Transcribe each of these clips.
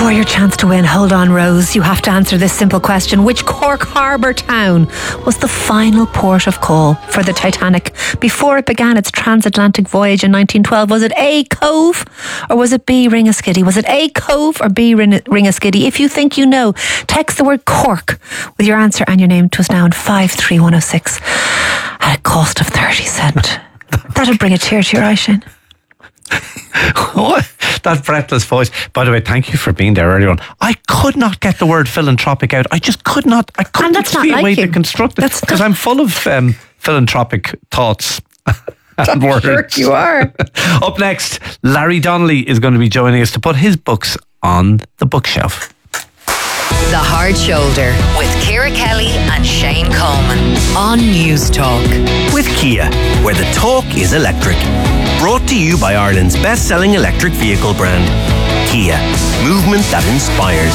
For your chance to win, hold on, Rose. You have to answer this simple question. Which Cork harbour town was the final port of call for the Titanic before it began its transatlantic voyage in 1912? Was it A, Cove, or was it B, Ringaskiddy? Was it A, Cove, or B, Ringaskiddy? If you think you know, text the word Cork with your answer and your name to us now on 53106 at a cost of 30 cents. That'll bring a tear to your eye, Shane. What? That breathless voice. By the way, thank you for being there earlier on. I could not get the word philanthropic out. I just could not. I couldn't see a way to construct it because I'm full of philanthropic thoughts and words. Sure you are. Up next, Larry Donnelly is going to be joining us to put his books on the bookshelf. The Hard Shoulder with Ciara Kelly and Shane Coleman on News Talk. With Kia, where the talk is electric. Brought to you by Ireland's best-selling electric vehicle brand, Kia. Movement that inspires.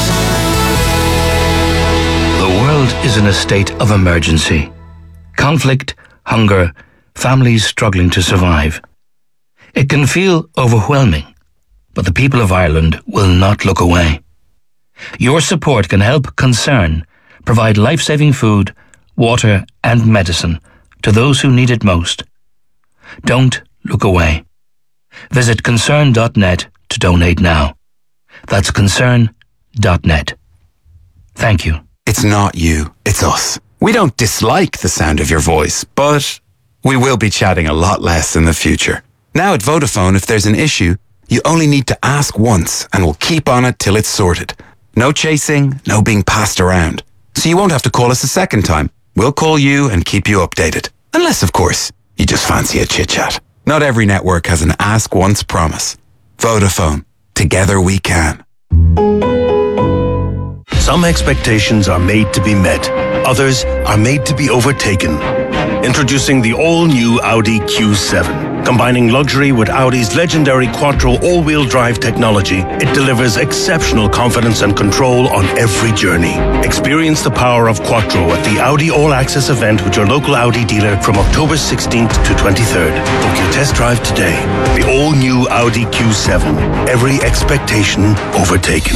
The world is in a state of emergency. Conflict, hunger, families struggling to survive. It can feel overwhelming, but the people of Ireland will not look away. Your support can help Concern provide life-saving food, water and medicine to those who need it most. Don't look away. Visit concern.net to donate now. That's concern.net. Thank you. It's not you, it's us. We don't dislike the sound of your voice, but we will be chatting a lot less in the future. Now at Vodafone, if there's an issue, you only need to ask once and we'll keep on it till it's sorted. No chasing, no being passed around. So you won't have to call us a second time. We'll call you and keep you updated. Unless, of course, you just fancy a chit-chat. Not every network has an ask once promise. Vodafone. Together we can. Some expectations are made to be met. Others are made to be overtaken. Introducing the all-new Audi Q7. Combining luxury with Audi's legendary Quattro all-wheel drive technology, it delivers exceptional confidence and control on every journey. Experience the power of Quattro at the Audi All-Access event with your local Audi dealer from October 16th to 23rd. Book your test drive today. The all-new Audi Q7. Every expectation overtaken.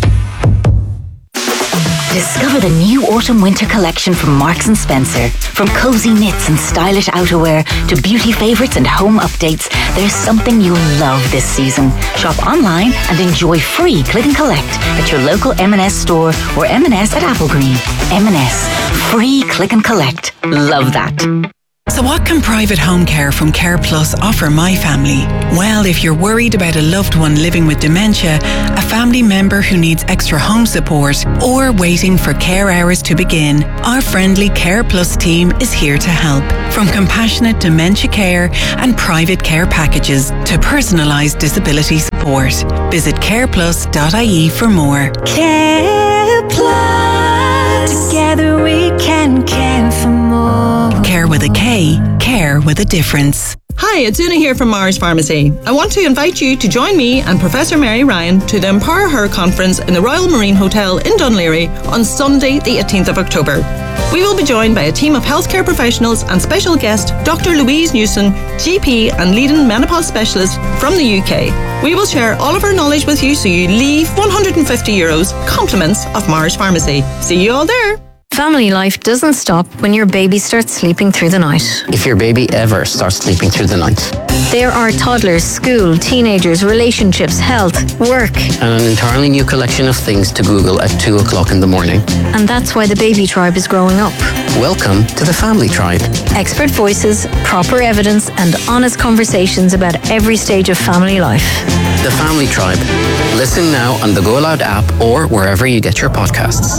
Discover the new autumn-winter collection from Marks & Spencer. From cozy knits and stylish outerwear to beauty favourites and home updates, there's something you'll love this season. Shop online and enjoy free click and collect at your local M&S store or M&S at Applegreen. M&S. Free click and collect. Love that. So what can private home care from Care Plus offer my family? Well, if you're worried about a loved one living with dementia, a family member who needs extra home support, or waiting for care hours to begin, our friendly Care Plus team is here to help. From compassionate dementia care and private care packages to personalised disability support. Visit careplus.ie for more. Care Plus. Together we can care for more. Care with a K, care with a difference. Hi, it's Una here from Mars Pharmacy. I want to invite you to join me and Professor Mary Ryan to the Empower Her conference in the Royal Marine Hotel in Dunleary on Sunday the 18th of October. We will be joined by a team of healthcare professionals and special guest Dr. Louise Newson, GP and leading menopause specialist from the UK. We will share all of our knowledge with you so you leave €150 compliments of Mars Pharmacy. See you all there. Family life doesn't stop when your baby starts sleeping through the night. If your baby ever starts sleeping through the night. There are toddlers, school, teenagers, relationships, health, work. And an entirely new collection of things to Google at 2 o'clock in the morning. And that's why the baby tribe is growing up. Welcome to the Family Tribe. Expert voices, proper evidence, and honest conversations about every stage of family life. The Family Tribe. Listen now on the Go Loud app or wherever you get your podcasts.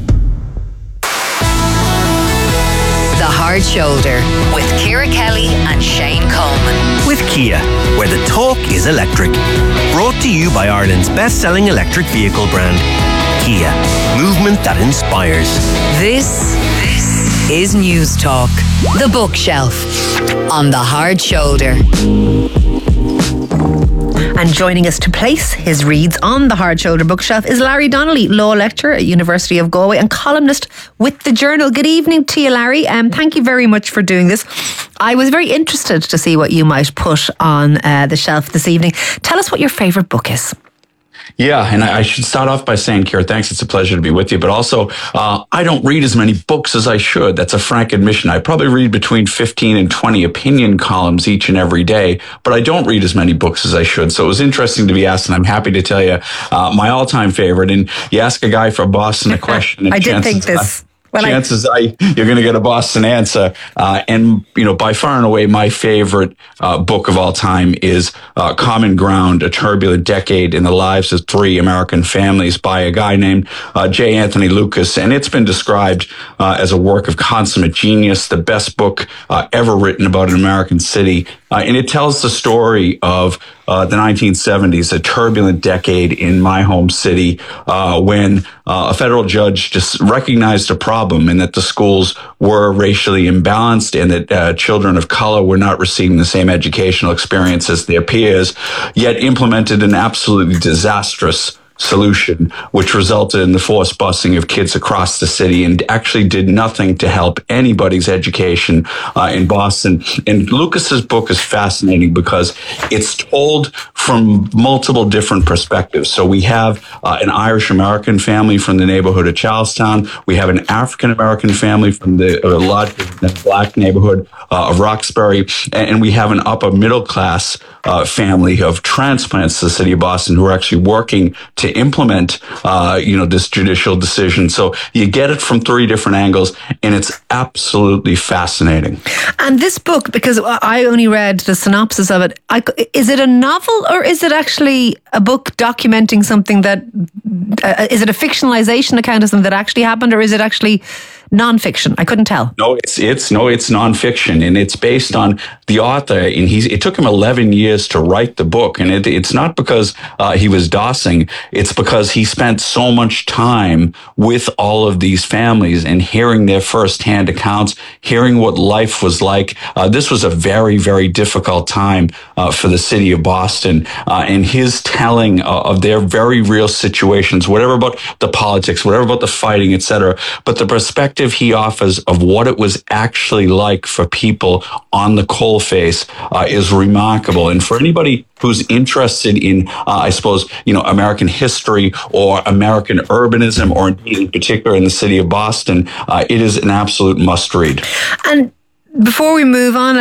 The Hard Shoulder with Ciara Kelly and Shane Coleman. With Kia, where the talk is electric. Brought to you by Ireland's best-selling electric vehicle brand, Kia. Movement that inspires. This is News Talk. The Bookshelf on The Hard Shoulder. And joining us to place his reads on the Hard Shoulder bookshelf is Larry Donnelly, law lecturer at University of Galway and columnist with The Journal. Good evening to you, Larry. Thank you very much for doing this. I was very interested to see what you might put on the shelf this evening. Tell us what your favourite book is. Yeah, and I should start off by saying, Kira, thanks. It's a pleasure to be with you. But also, I don't read as many books as I should. That's a frank admission. I probably read between 15 and 20 opinion columns each and every day, but I don't read as many books as I should. So it was interesting to be asked, and I'm happy to tell you my all-time favorite. And you ask a guy from Boston a question. And I did think this. Chances are you're going to get a Boston answer. And, by far and away, my favorite book of all time is Common Ground, A Turbulent Decade in the Lives of Three American Families by a guy named J. Anthony Lucas. And it's been described as a work of consummate genius, the best book ever written about an American city. And it tells the story of the 1970s, a turbulent decade in my home city, when a federal judge just recognized a problem and that the schools were racially imbalanced and that children of color were not receiving the same educational experience as their peers, yet implemented an absolutely disastrous solution, which resulted in the forced busing of kids across the city and actually did nothing to help anybody's education in Boston. And Lucas's book is fascinating because it's told from multiple different perspectives. So we have an Irish-American family from the neighborhood of Charlestown. We have an African-American family from the Black neighborhood of Roxbury. And we have an upper-middle-class family of transplants to the city of Boston who are actually working to implement, this judicial decision. So you get it from three different angles, and it's absolutely fascinating. And this book, because I only read the synopsis of it, is it a novel or is it actually a book documenting something that, is it a fictionalization account of something that actually happened, or is it actually non-fiction? I couldn't tell. No, it's non-fiction, and it's based on the author. And it took him 11 years to write the book, and it's not because he was dossing. It's because he spent so much time with all of these families and hearing their firsthand accounts, hearing what life was like. This was a very, very difficult time for the city of Boston, and his telling of their very real situations, whatever about the politics, whatever about the fighting, etc., but the perspective he offers of what it was actually like for people on the coalface is remarkable. And for anybody who's interested in, American history or American urbanism, or indeed in particular in the city of Boston, it is an absolute must-read. And before we move on,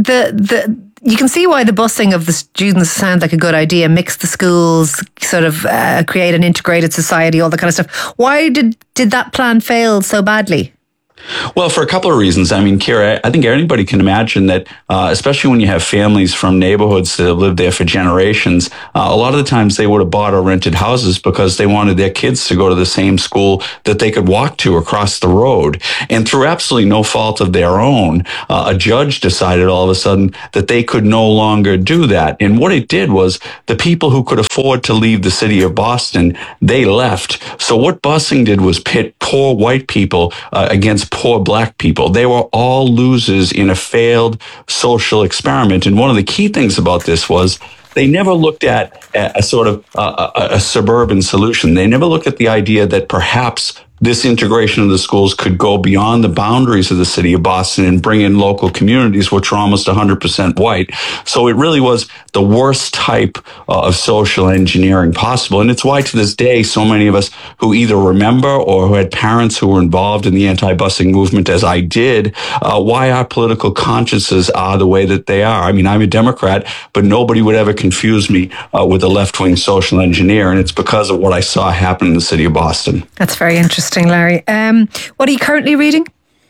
you can see why the busing of the students sounds like a good idea. Mix the schools, sort of create an integrated society, all that kind of stuff. Why did that plan fail so badly? Well, for a couple of reasons. I mean, Kira, I think anybody can imagine that, especially when you have families from neighborhoods that have lived there for generations, a lot of the times they would have bought or rented houses because they wanted their kids to go to the same school that they could walk to across the road. And through absolutely no fault of their own, a judge decided all of a sudden that they could no longer do that. And what it did was the people who could afford to leave the city of Boston, they left. So what busing did was pit poor white people against poor black people. They were all losers in a failed social experiment. And one of the key things about this was they never looked at a sort of a suburban solution. They never looked at the idea that perhaps this integration of the schools could go beyond the boundaries of the city of Boston and bring in local communities, which are almost 100% white. So it really was the worst type of social engineering possible. And it's why to this day, so many of us who either remember or who had parents who were involved in the anti-busing movement, as I did, why our political consciences are the way that they are. I mean, I'm a Democrat, but nobody would ever confuse me with a left-wing social engineer. And it's because of what I saw happen in the city of Boston. That's very interesting, Larry. What are you currently reading?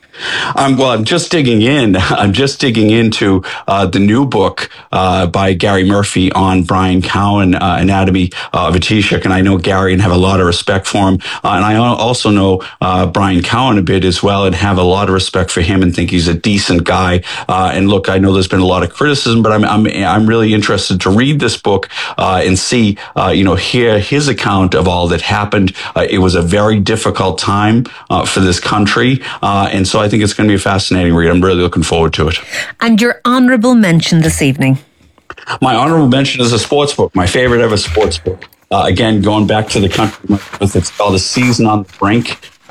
I'm just digging in. I'm just digging into the new book by Gary Murphy on Brian Cowan, Anatomy of a Taoiseach. And I know Gary and have a lot of respect for him. And I also know Brian Cowan a bit as well and have a lot of respect for him and think he's a decent guy. And look, I know there's been a lot of criticism, but I'm really interested to read this book and see, hear his account of all that happened. It was a very difficult time for this country. And so I think it's going to be a fascinating read. I'm really looking forward to it. And your honourable mention this evening? My honourable mention is a sports book, my favorite ever sports book. Again, going back to the country, it's called A Season on the Brink.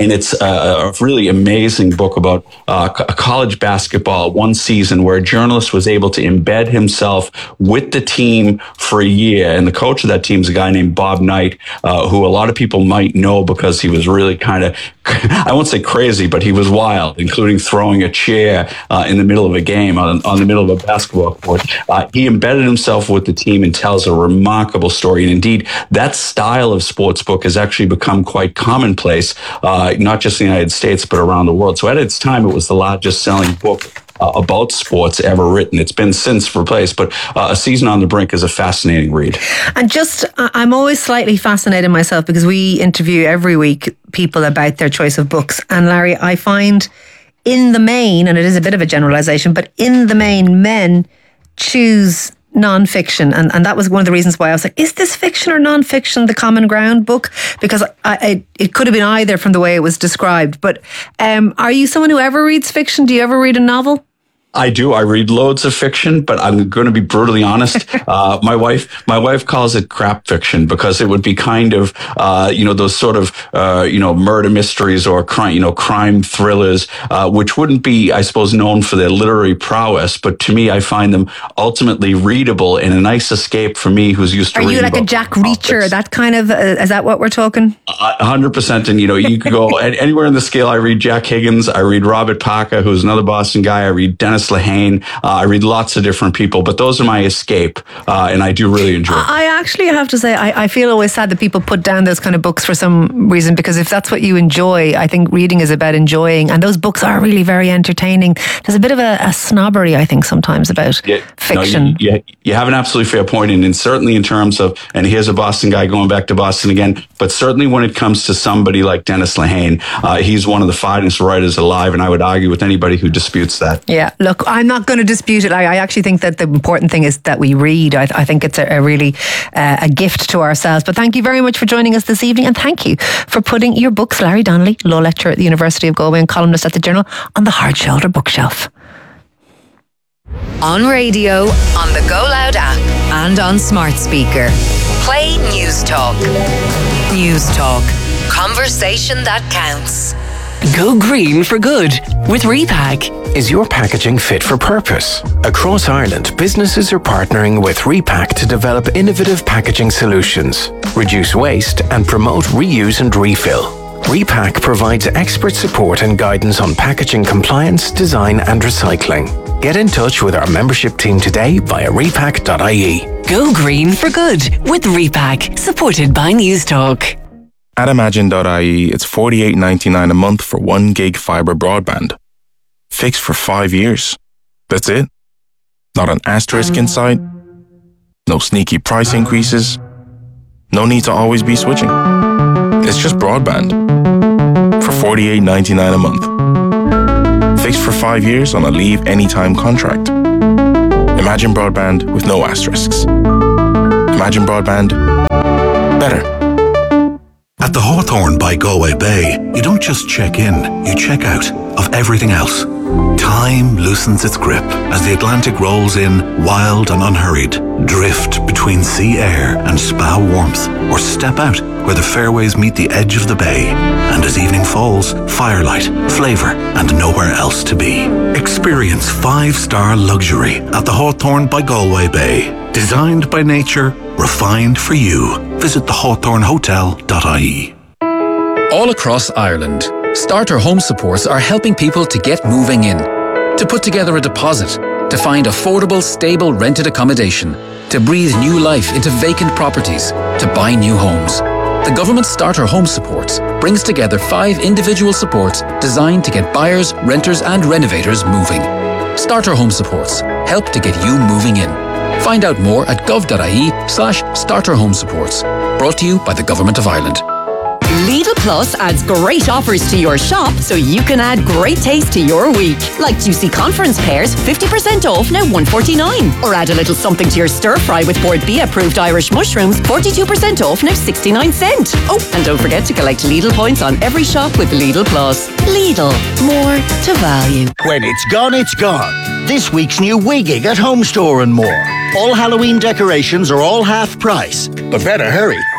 and it's a really amazing book about college basketball, one season where a journalist was able to embed himself with the team for a year. And the coach of that team is a guy named Bob Knight, who a lot of people might know because he was really kind of, I won't say crazy, but he was wild, including throwing a chair in the middle of a game on the middle of a basketball court. He embedded himself with the team and tells a remarkable story. And indeed, that style of sports book has actually become quite commonplace, not just in the United States, but around the world. So at its time, it was the largest selling book about sports ever written. It's been since replaced, but A Season on the Brink is a fascinating read. And just, I'm always slightly fascinated myself because we interview every week people about their choice of books. And Larry, I find in the main, and it is a bit of a generalisation, but in the main, men choose non-fiction, and that was one of the reasons why I was like, is this fiction or non-fiction, the Common Ground book? Because it could have been either from the way it was described. But are you someone who ever reads fiction? Do you ever read a novel? I do. I read loads of fiction, but I'm going to be brutally honest. My wife calls it crap fiction because it would be kind of, those sort of, murder mysteries or crime thrillers, which wouldn't be, I suppose, known for their literary prowess. But to me, I find them ultimately readable and a nice escape for me, who's used to reading. Are you like a Jack Reacher? That kind of, is that what we're talking? 100%. And, you could go anywhere in the scale. I read Jack Higgins. I read Robert Parker, who's another Boston guy. I read Dennis Lehane. I read lots of different people, but those are my escape, and I do really enjoy it. I actually have to say, I feel always sad that people put down those kind of books for some reason, because if that's what you enjoy, I think reading is about enjoying, and those books are really very entertaining. There's a bit of a snobbery, I think, sometimes about fiction. No, you have an absolutely fair point, and certainly in terms of, and here's a Boston guy going back to Boston again, but certainly when it comes to somebody like Dennis Lehane, he's one of the finest writers alive, and I would argue with anybody who disputes that. Yeah, look, I'm not going to dispute it. I actually think that the important thing is that we read. I think it's a really a gift to ourselves. But thank you very much for joining us this evening, and thank you for putting your books, Larry Donnelly, law lecturer at the University of Galway and columnist at the Journal, on the Hard Shoulder bookshelf. On radio, on the Go Loud app, and on smart speaker. Play News Talk. News Talk. Conversation that counts. Go green for good with Repack. Is your packaging fit for purpose? Across Ireland, businesses are partnering with Repack to develop innovative packaging solutions, reduce waste, and promote reuse and refill. Repack provides expert support and guidance on packaging compliance, design, and recycling. Get in touch with our membership team today via repack.ie. Go green for good with Repack, supported by News Talk. At Imagine.ie, it's $48.99 a month for 1 gig fibre broadband. Fixed for 5 years. That's it. Not an asterisk in sight. No sneaky price increases. No need to always be switching. It's just broadband. For $48.99 a month. Fixed for 5 years on a leave anytime contract. Imagine broadband with no asterisks. Imagine broadband. Better. At the Hawthorne by Galway Bay, you don't just check in, you check out of everything else. Time loosens its grip as the Atlantic rolls in, wild and unhurried. Drift between sea air and spa warmth, or step out where the fairways meet the edge of the bay. And as evening falls, firelight, flavour, and nowhere else to be. Experience 5-star luxury at the Hawthorne by Galway Bay. Designed by nature, refined for you. Visit thehawthornehotel.ie. All across Ireland, Starter Home Supports are helping people to get moving in, to put together a deposit, to find affordable, stable rented accommodation, to breathe new life into vacant properties, to buy new homes. The government Starter Home Supports brings together 5 individual supports designed to get buyers, renters and renovators moving. Starter Home Supports help to get you moving in. Find out more at gov.ie/Starter Home Supports. Brought to you by the Government of Ireland. Lidl Plus adds great offers to your shop so you can add great taste to your week. Like juicy conference pears, 50% off, now $1.49. Or add a little something to your stir fry with Bord B approved Irish mushrooms, 42% off, now 69 cents. Oh, and don't forget to collect Lidl points on every shop with Lidl Plus. Lidl, more to value. When it's gone, it's gone. This week's new Wigging at Home Store and more. All Halloween decorations are all half price, but better hurry.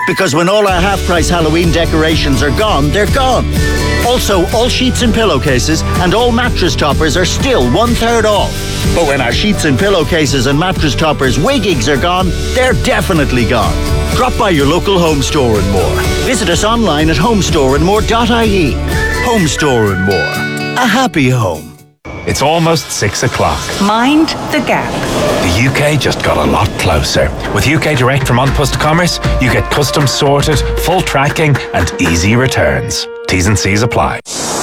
Because when all our half-price Halloween decorations are gone, they're gone. Also, all sheets and pillowcases and all mattress toppers are still 1/3 off. But when our sheets and pillowcases and mattress toppers Wigigs are gone, they're definitely gone. Drop by your local Home Store and More. Visit us online at homestoreandmore.ie. Home Store and More. A happy home. It's almost 6 o'clock. Mind the gap. The UK just got a lot closer. With UK Direct from An Post Commerce, you get custom sorted, full tracking and easy returns. T's and C's apply.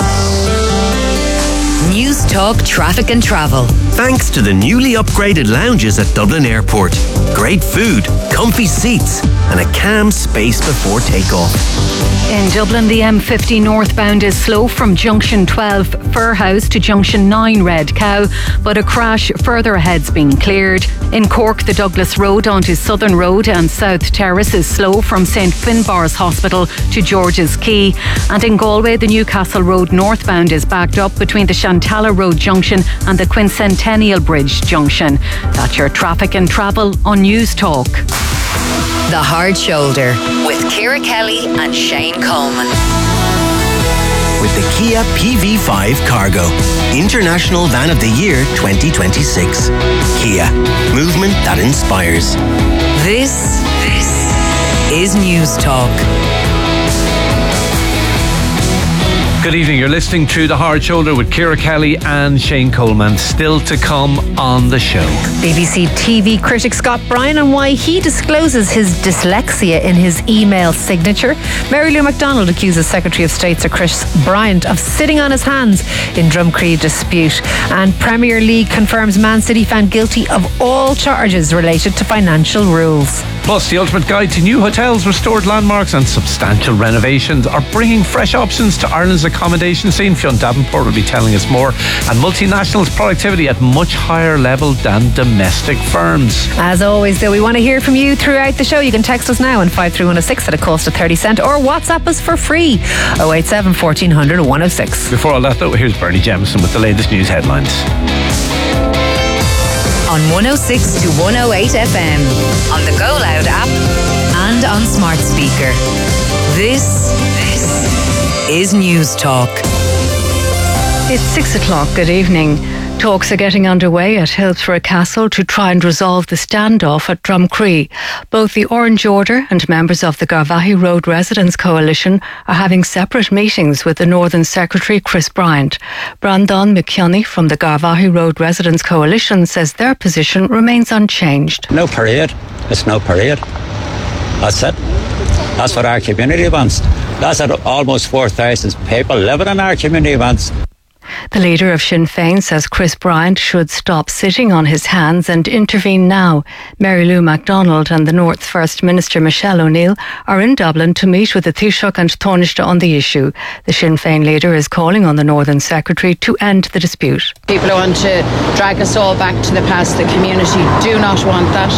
News Talk Traffic and Travel. Thanks to the newly upgraded lounges at Dublin Airport. Great food, comfy seats and a calm space before takeoff. In Dublin, the M50 northbound is slow from Junction 12 Furhouse to Junction 9 Red Cow, but a crash further ahead's been cleared. In Cork, the Douglas Road onto Southern Road and South Terrace is slow from St Finbarr's Hospital to George's Quay. And in Galway, the Newcastle Road northbound is backed up between the Shantala Road junction and the Quincentennial Bridge junction. That's your traffic and travel on News Talk. The Hard Shoulder with Ciara Kelly and Shane Coleman. With the Kia PV5 Cargo, International Van of the Year 2026. Kia, movement that inspires. This is News Talk. Good evening. You're listening to The Hard Shoulder with Ciara Kelly and Shane Coleman. Still to come on the show. BBC TV critic Scott Bryan and why he discloses his dyslexia in his email signature. Mary Lou McDonald accuses Secretary of State Sir Chris Bryant of sitting on his hands in Drumcree dispute. And Premier League confirms Man City found guilty of all charges related to financial rules. Plus, the ultimate guide to new hotels, restored landmarks and substantial renovations are bringing fresh options to Ireland's accommodation scene. Fionn Davenport will be telling us more. And multinationals' productivity at much higher level than domestic firms. As always, though, we want to hear from you throughout the show. You can text us now on 53106 at a cost of 30 cents or WhatsApp us for free 087 1400 106. Before all that, though, here's Bernie Jemison with the latest news headlines. On 106 to 108 FM, on the Go Loud app and on smart speaker. This is News Talk. It's 6 o'clock. Good evening. Talks are getting underway at Hillsborough Castle to try and resolve the standoff at Drumcree. Both the Orange Order and members of the Garvaghey Road Residents Coalition are having separate meetings with the Northern Secretary Chris Bryant. Brandon McKinney from the Garvaghey Road Residents Coalition says their position remains unchanged. No parade. It's no parade. That's it. That's what our community wants. That's what almost 4,000 people living in our community wants. The leader of Sinn Féin says Chris Bryant should stop sitting on his hands and intervene now. Mary Lou McDonald and the North First Minister Michelle O'Neill are in Dublin to meet with the Taoiseach and Taoiseach on the issue. The Sinn Féin leader is calling on the Northern Secretary to end the dispute. People who want to drag us all back to the past, the community do not want that,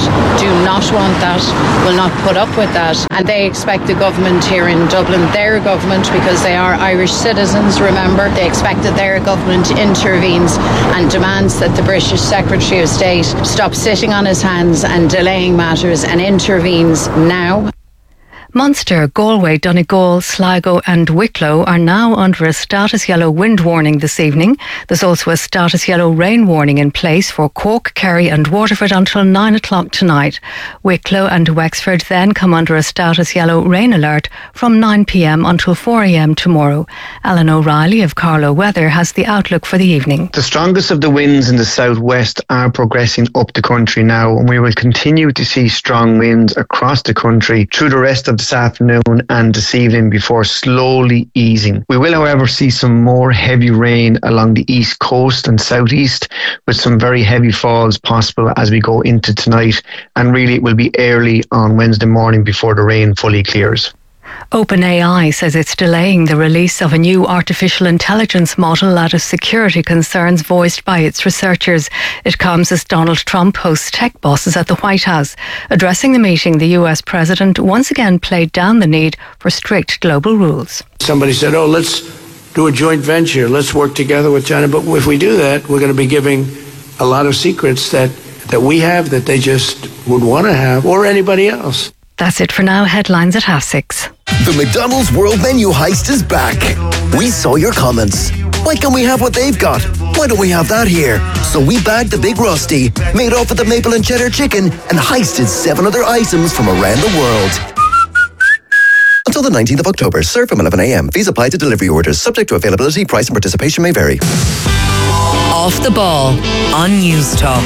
will not put up with that. And they expect the government here in Dublin, their government, because they are Irish citizens, remember, they expect that their government intervenes and demands that the British Secretary of State stop sitting on his hands and delaying matters and intervenes now. Munster, Galway, Donegal, Sligo and Wicklow are now under a status yellow wind warning this evening. There's also a status yellow rain warning in place for Cork, Kerry and Waterford until 9 o'clock tonight. Wicklow and Wexford then come under a status yellow rain alert from 9 p.m. until 4 a.m. tomorrow. Alan O'Reilly of Carlow Weather has the outlook for the evening. The strongest of the winds in the southwest are progressing up the country now, and we will continue to see strong winds across the country through the rest of this afternoon and this evening before slowly easing. We will, however, see some more heavy rain along the east coast and southeast, with some very heavy falls possible as we go into tonight, and really it will be early on Wednesday morning before the rain fully clears. OpenAI says it's delaying the release of a new artificial intelligence model out of security concerns voiced by its researchers. It comes as Donald Trump hosts tech bosses at the White House. Addressing the meeting, the US president once again played down the need for strict global rules. Somebody said, let's do a joint venture. Let's work together with China. But if we do that, we're going to be giving a lot of secrets that we have that they just would want to have, or anybody else. That's it for now. Headlines at 6:30. The McDonald's World Menu Heist is back. We saw your comments. Why can't we have what they've got? Why don't we have that here? So we bagged the Big Rusty, made off with the maple and cheddar chicken, and heisted 7 other items from around the world. Until the 19th of October, serve from 11 a.m. Fees apply to delivery orders. Subject to availability, price and participation may vary. Off the Ball on News Talk.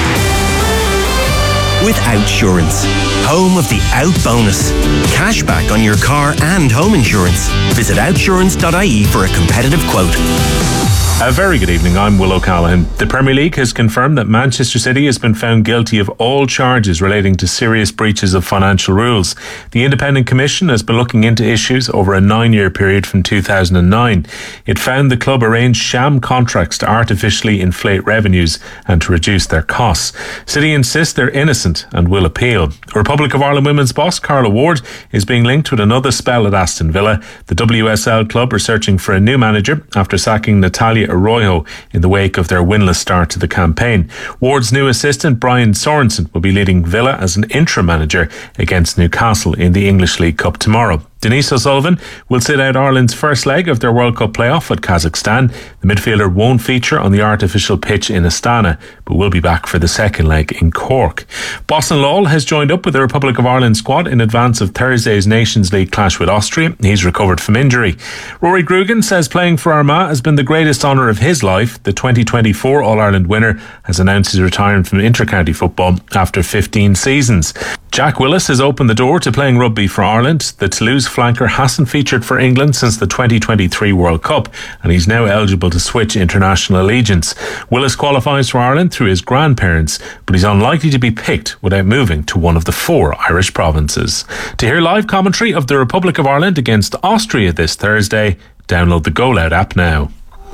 With Outsurance, home of the Out Bonus. Cashback on your car and home insurance. Visit outsurance.ie for a competitive quote. A very good evening, I'm Will O'Callaghan. The Premier League has confirmed that Manchester City has been found guilty of all charges relating to serious breaches of financial rules. The Independent Commission has been looking into issues over a 9-year period from 2009. It found the club arranged sham contracts to artificially inflate revenues and to reduce their costs. City insist they're innocent and will appeal. Republic of Ireland women's boss Carla Ward is being linked with another spell at Aston Villa. The WSL club are searching for a new manager after sacking Natalia Arroyo in the wake of their winless start to the campaign. Ward's new assistant Brian Sorensen will be leading Villa as an interim manager against Newcastle in the English League Cup tomorrow. Denise O'Sullivan will sit out Ireland's first leg of their World Cup playoff at Kazakhstan. The midfielder won't feature on the artificial pitch in Astana, but will be back for the second leg in Cork. Boston Lawal has joined up with the Republic of Ireland squad in advance of Thursday's Nations League clash with Austria. He's recovered from injury. Rory Grugan says playing for Armagh has been the greatest honour of his life. The 2024 All-Ireland winner has announced his retirement from inter-county football after 15 seasons. Jack Willis has opened the door to playing rugby for Ireland. The Toulouse flanker hasn't featured for England since the 2023 World Cup, and he's now eligible to switch international allegiance. Willis qualifies for Ireland through his grandparents, but he's unlikely to be picked without moving to one of the 4 Irish provinces. To hear live commentary of the Republic of Ireland against Austria this Thursday, download the Go Loud app now.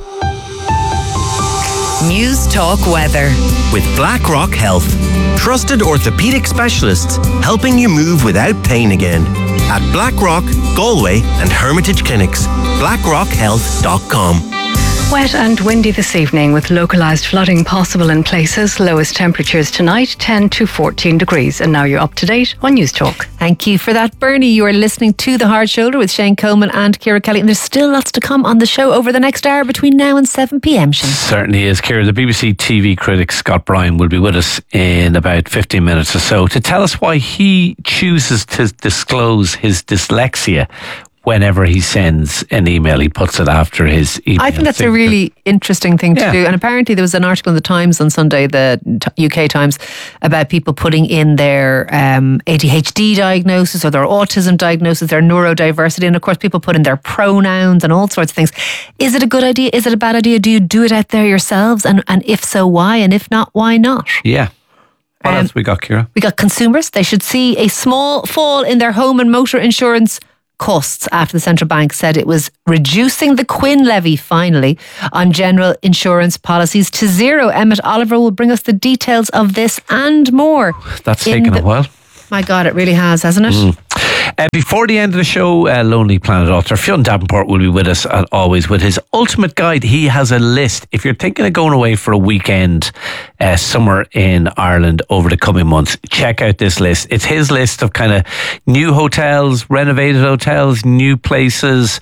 News Talk weather. With BlackRock Health. Trusted orthopedic specialists helping you move without pain again. At BlackRock, Galway and Hermitage Clinics. BlackRockHealth.com. Wet and windy this evening with localised flooding possible in places. Lowest temperatures tonight 10 to 14 degrees. And now you're up to date on News Talk. Thank you for that, Bernie. You are listening to The Hard Shoulder with Shane Coleman and Ciara Kelly. And there's still lots to come on the show over the next hour between now and 7 p.m. Shane. Certainly is, Ciara. The BBC TV critic Scott Bryan will be with us in about 15 minutes or so to tell us why he chooses to disclose his dyslexia whenever he sends an email. He puts it after his email. I think that's a really interesting thing to do. And apparently there was an article in the Times on Sunday, the UK Times, about people putting in their ADHD diagnosis or their autism diagnosis, their neurodiversity. And of course people put in their pronouns and all sorts of things. Is it a good idea? Is it a bad idea? Do you do it out there yourselves? And if so, why? And if not, why not? Yeah. What else we got, Ciara? We got consumers. They should see a small fall in their home and motor insurance costs after the central bank said it was reducing the Quinn levy finally on general insurance policies to zero. Emmett Oliver will bring us the details of this and more. That's taken a while. My God, it really has, hasn't it? Before the end of the show, Lonely Planet author Fionn Davenport will be with us as always with his ultimate guide. He has a list. If you're thinking of going away for a weekend somewhere in Ireland over the coming months, check out this list. It's his list of kind of new hotels, renovated hotels, new places,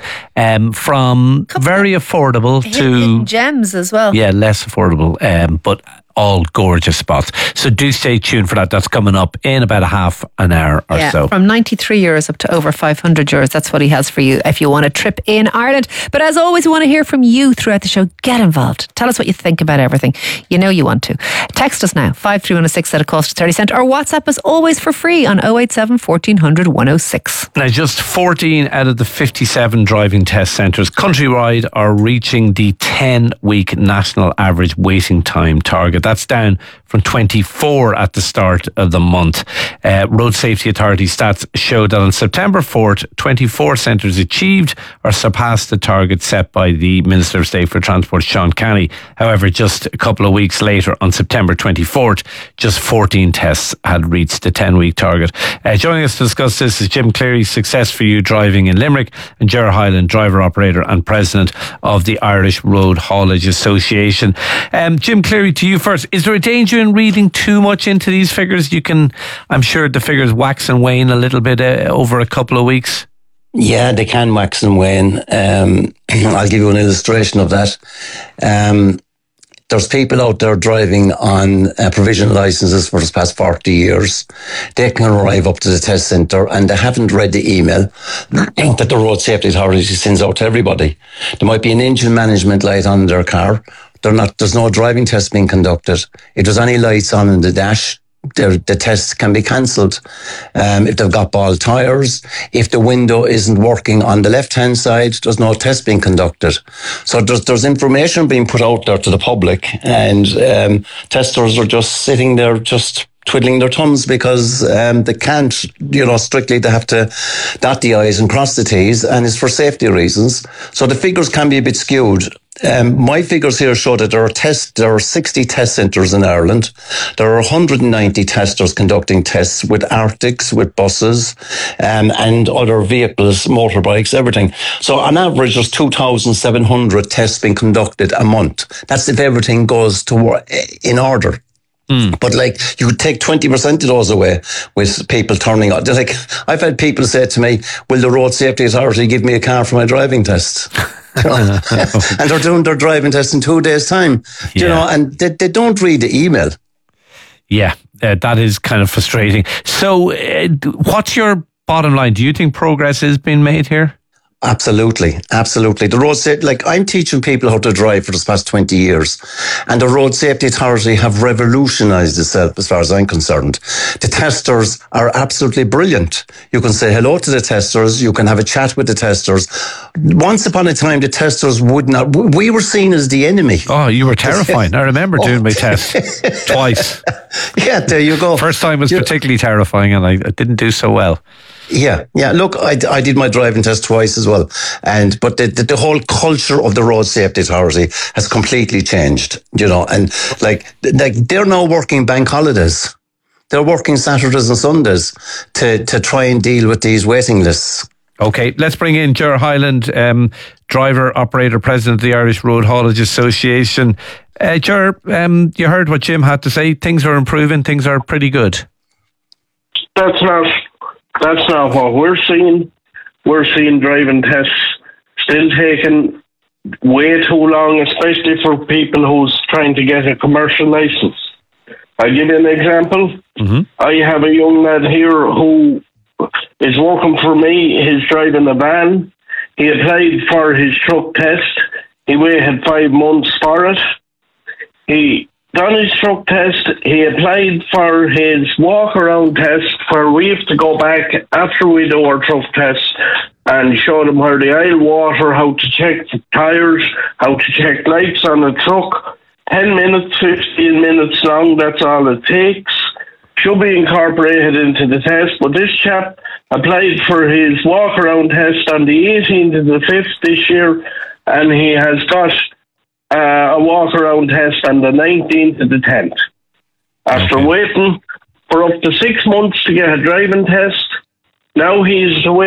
from very affordable to gems as well. Yeah, less affordable, but all gorgeous spots. So do stay tuned for that. That's coming up in about a half an hour or so. From €93 up to over €500. That's what he has for you if you want a trip in Ireland. But as always, we want to hear from you throughout the show. Get involved. Tell us what you think about everything. You know you want to. Text us now, 53106 at a cost of 30 cents, or WhatsApp us always for free on 087 1400 106. Now, just 14 out of the 57 driving test centres countrywide are reaching the 10-week national average waiting time target. That's down from 24 at the start of the month. Road Safety Authority stats show that on September 4th, 24 centres achieved or surpassed the target set by the Minister of State for Transport, Sean Canny. However, just a couple of weeks later, on September 24th, just 14 tests had reached the 10-week target. Joining us to discuss this is Jim Cleary, Success for You Driving in Limerick, and Ger Hyland, driver operator and president of the Irish Road Haulage Association. Jim Cleary, to you first. first, is there a danger in reading too much into these figures? I'm sure the figures wax and wane a little bit over a couple of weeks. Yeah, they can wax and wane. I'll give you an illustration of that. There's people out there driving on provisional licenses for the past 40 years. They can arrive up to the test centre and they haven't read the email that the Road Safety Authority sends out to everybody. There might be an engine management light on their car. There's no driving test being conducted. If there's any lights on in the dash, the tests can be cancelled. If they've got bald tyres, if the window isn't working on the left-hand side, there's no test being conducted. So there's information being put out there to the public, and testers are just sitting there just twiddling their thumbs because they can't, strictly they have to dot the I's and cross the T's, and it's for safety reasons. So the figures can be a bit skewed. My figures here show that there are 60 test centres in Ireland. There are 190 testers conducting tests with Arctics, with buses, and other vehicles, motorbikes, everything. So on average, there's 2,700 tests being conducted a month. That's if everything goes in order. But you could take 20% of those away with people turning up. I've had people say to me, will the Road Safety Authority give me a car for my driving test? And they're doing their driving test in 2 days' time. And they don't read the email. Yeah, that is kind of frustrating. So what's your bottom line? Do you think progress is being made here? Absolutely. The road safety, I'm teaching people how to drive for the past 20 years, and the Road Safety Authority have revolutionised itself as far as I'm concerned. The testers are absolutely brilliant. You can say hello to the testers, you can have a chat with the testers. Once upon a time, the testers we were seen as the enemy. Oh, you were terrifying. I remember doing my test twice. Yeah, there you go. First time was particularly terrifying, and I didn't do so well. Yeah. Look, I did my driving test twice as well, but the whole culture of the Road Safety Authority has completely changed. And they're now working bank holidays. They're working Saturdays and Sundays to try and deal with these waiting lists. Okay, let's bring in Ger Hyland, driver, operator, president of the Irish Road Haulage Association. Ger, you heard what Jim had to say. Things are improving. Things are pretty good. That's not what we're seeing. We're seeing driving tests still taking way too long, especially for people who's trying to get a commercial license. I'll give you an example. Mm-hmm. I have a young lad here who is working for me. He's driving a van. He applied for his truck test. He waited 5 months for it. He done his truck test. He applied for his walk-around test, where we have to go back after we do our truck test and show them where the aisle water, how to check the tyres, how to check lights on the truck. 10 minutes, 15 minutes long, that's all it takes. Should be incorporated into the test, but this chap applied for his walk-around test on the 18th of the 5th this year, and he has got a walk-around test on the 19th of the 10th. After waiting for up to 6 months to get a driving test, now he's away